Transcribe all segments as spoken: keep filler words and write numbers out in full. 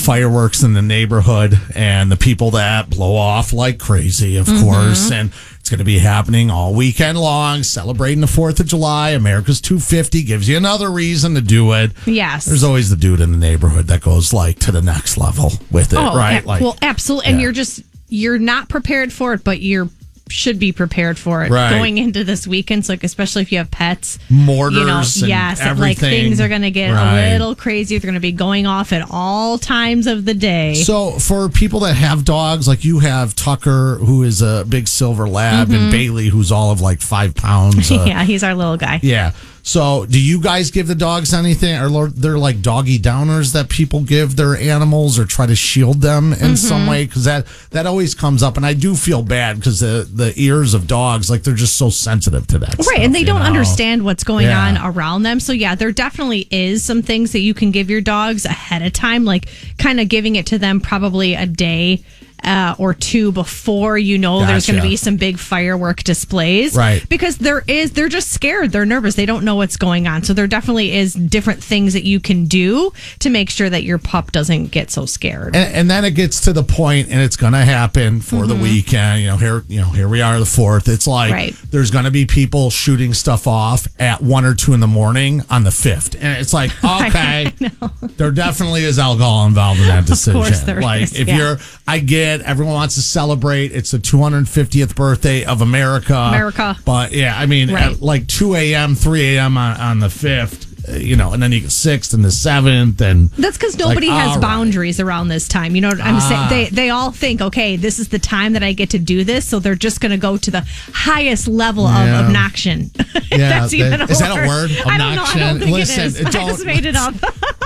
fireworks in the neighborhood and the people that blow off like crazy, of Mm-hmm. course. And it's going to be happening all weekend long, celebrating the fourth of July. America's two fifty gives you another reason to do it. Yes. There's always the dude in the neighborhood that goes like to the next level with it, Oh, right? ab- Like, well, absolutely. And yeah. you're just, you're not prepared for it, but you're should be prepared for it Right. going into this weekend. So, like, especially if you have pets, mortars you know, and yes, like everything. things are going to get Right. a little crazy. They're going to be going off at all times of the day. So for people that have dogs, like you have Tucker, who is a big silver lab, and Bailey, who's all of like five pounds. Uh, yeah, he's our little guy. yeah. So do you guys give the dogs anything? Are there like doggy downers that people give their animals or try to shield them in some way? Because that, that always comes up. And I do feel bad because the, the ears of dogs, like they're just so sensitive to that. Right, stuff, and they you don't know? understand what's going Yeah. on around them. So, yeah, there definitely is some things that you can give your dogs ahead of time, like kind of giving it to them probably a day uh, or two before you know there's going to Gotcha. be some big firework displays. Right. Because there is, they're just scared. They're nervous. They don't know what's going on. So, there definitely is different things that you can do to make sure that your pup doesn't get so scared. And, and then it gets to the point, and it's going to happen for the weekend. You know, here, you know, here we are, the fourth. It's like Right. there's going to be people shooting stuff off at one or two in the morning on the fifth, and it's like, okay, there definitely is alcohol involved in that decision. course there like, is, if yeah. you're, I get everyone wants to celebrate. It's the two hundred fiftieth birthday of America. America. But yeah, I mean, Right. at like two a.m., three a.m. on, on the fifth. You know, and then you get sixth and the seventh, and That's because nobody like, has all right. boundaries around this time. You know what I'm Ah. saying? They they all think, okay, this is the time that I get to do this, so they're just going to go to the highest level Yeah. of obnoxion. If Yeah, that's even that- a is word. that a word? I don't know. I don't Obnoxion? think Listen, it is. I don't- just made it up.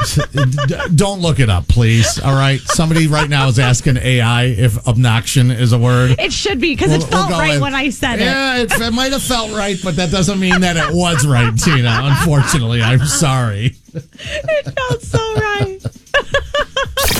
D- don't look it up, please. All right. Somebody right now is asking A I if obnoxion is a word. It should be because We'll- it felt we'll go right with- when I said it. Yeah, it, it might have felt right, but that doesn't mean that it was right, Tina. Unfortunately, I'm sorry. It felt so right.